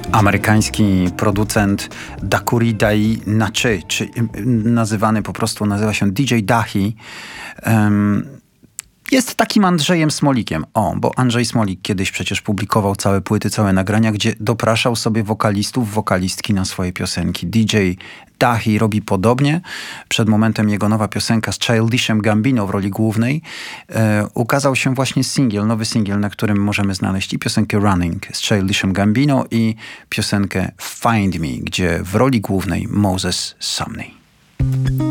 Amerykański producent Dakuri Dai Nachi, nazywa się DJ Dahi. Jest takim Andrzejem Smolikiem. Bo Andrzej Smolik kiedyś przecież publikował całe płyty, całe nagrania, gdzie dopraszał sobie wokalistów, wokalistki na swoje piosenki. DJ Dahi robi podobnie. Przed momentem jego nowa piosenka z Childishem Gambino w roli głównej. Ukazał się właśnie nowy singiel, na którym możemy znaleźć i piosenkę Running z Childishem Gambino i piosenkę Find Me, gdzie w roli głównej Moses Sumney.